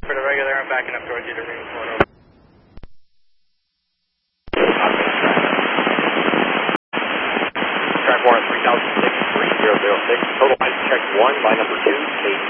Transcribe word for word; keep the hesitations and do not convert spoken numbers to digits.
For the regular, I'm backing up towards you to Marine Florida. Track one three thousand six, three zero zero six, total height check one by number two, eight.